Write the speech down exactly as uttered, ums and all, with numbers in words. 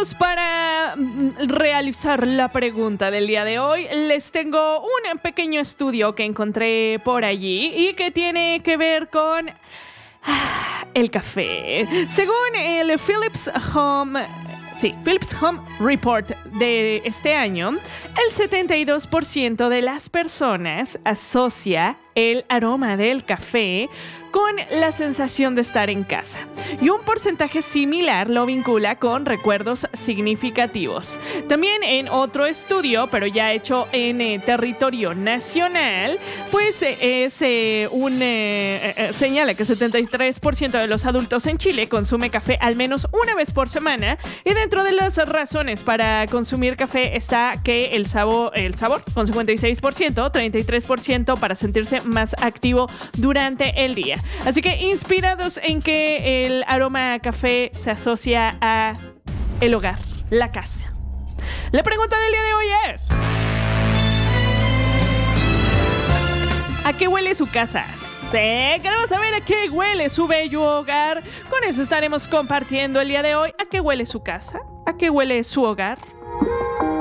listos para realizar la pregunta del día de hoy. Les tengo un pequeño estudio que encontré por allí y que tiene que ver con ah, el café. Según el Philips Home... Sí, Philips Home Report de este año, el setenta y dos por ciento de las personas asocia el aroma del café con la sensación de estar en casa, y un porcentaje similar lo vincula con recuerdos significativos. También en otro estudio, pero ya hecho en eh, territorio nacional, pues eh, es eh, un eh, eh, señala que el setenta y tres por ciento de los adultos en Chile consume café al menos una vez por semana, y dentro de las razones para consumir café está que el sabor, el sabor con cincuenta y seis por ciento, treinta y tres por ciento para sentirse más activo durante el día. Así que inspirados en que el aroma a café se asocia a el hogar, la casa. La pregunta del día de hoy es: ¿a qué huele su casa? Sí, queremos saber a qué huele su bello hogar. Con eso estaremos compartiendo el día de hoy. ¿A qué huele su casa? ¿A qué huele su hogar?